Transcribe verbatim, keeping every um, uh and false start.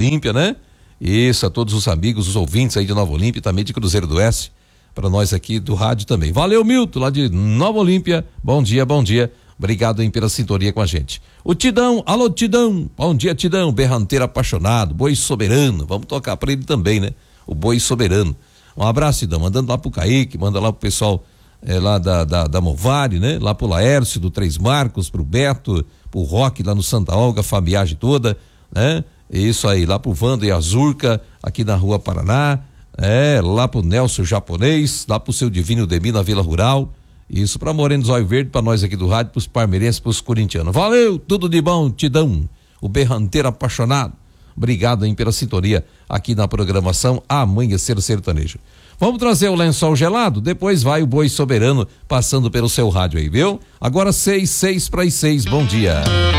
Olímpia, né? Isso, a todos os amigos, os ouvintes aí de Nova Olímpia, também de Cruzeiro do Oeste, para nós aqui do rádio também. Valeu, Milton, lá de Nova Olímpia. Bom dia, bom dia. Obrigado aí pela sintonia com a gente. O Tidão, alô Tidão, bom dia Tidão, berranteiro apaixonado, boi soberano, vamos tocar para ele também, né? O boi soberano. Um abraço, Tidão, mandando lá pro Kaique, manda lá pro pessoal é, lá da, da, da Movari, né? Lá pro Laércio, do Três Marcos, pro Beto, pro Roque lá no Santa Olga, a família toda, né? Isso aí, lá pro Vando e Azurca, aqui na Rua Paraná, é, lá pro Nelson Japonês, lá pro seu Divino Demi na Vila Rural. Isso pra Moreno Zóio Verde, pra nós aqui do rádio, pros parmeirenses, pros corintianos. Valeu, tudo de bom, Tidão, o berranteiro apaixonado. Obrigado aí pela sintonia aqui na programação Amanhecer Sertanejo. Vamos trazer o lençol gelado? Depois vai o boi soberano passando pelo seu rádio aí, viu? Agora seis, seis para as seis, bom dia.